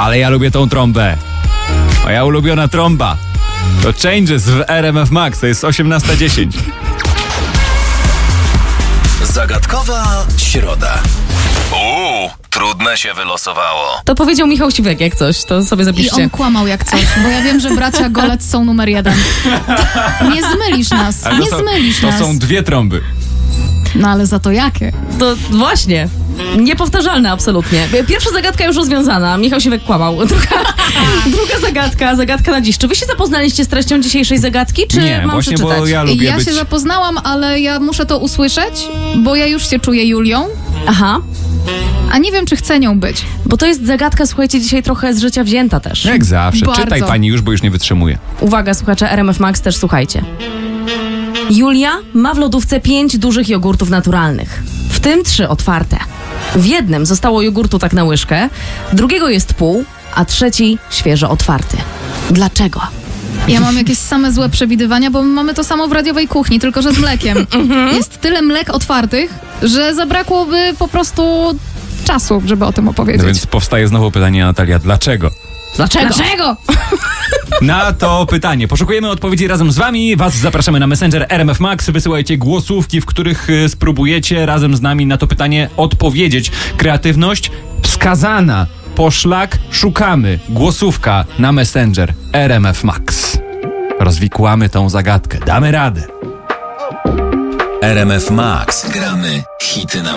Ale ja lubię tą trąbę. Moja ulubiona trąba. To Changes w RMF Max. To jest 18:10. Zagadkowa środa. Trudne się wylosowało. To powiedział Michał Siwek jak coś, to sobie I zapiszcie. on kłamał jak coś, bo ja wiem, że bracia Golec są numer 1. Nie zmylisz nas, Ale nie zmylisz to nas. są dwie trąby. No ale za to jakie? To właśnie. Niepowtarzalne absolutnie. Pierwsza zagadka już rozwiązana. Michał Siwek kłamał. Druga zagadka na dziś. Czy wy się zapoznaliście z treścią dzisiejszej zagadki, czy Nie, mam właśnie, przeczytać? bo ja lubię Ja być... się zapoznałam, ale ja muszę to usłyszeć, bo ja już się czuję Julią, Aha, a nie wiem, czy chcę nią być. bo to jest zagadka, słuchajcie, dzisiaj trochę z życia wzięta też. Jak zawsze. Bardzo. Czytaj pani już, bo już nie wytrzymuję. Uwaga, słuchacze RMF Max, też słuchajcie. Julia ma w lodówce 5 dużych jogurtów naturalnych, w tym 3 otwarte. W jednym zostało jogurtu tak na łyżkę, drugiego jest pół, a trzeci świeżo otwarty. Dlaczego? Ja mam jakieś same złe przewidywania, bo my mamy to samo w radiowej kuchni, tylko że z mlekiem. Jest tyle mlek otwartych, że zabrakłoby po prostu czasu, żeby o tym opowiedzieć. No więc powstaje znowu pytanie, Natalia, dlaczego? Dlaczego? Na to pytanie poszukujemy odpowiedzi razem z wami. Was zapraszamy na Messenger RMF Max. Wysyłajcie głosówki, w których spróbujecie razem z nami na to pytanie odpowiedzieć. Kreatywność wskazana. Poszlak szukamy. Głosówka na Messenger RMF Max. Rozwikłamy tą zagadkę. Damy radę. RMF Max. Gramy hity na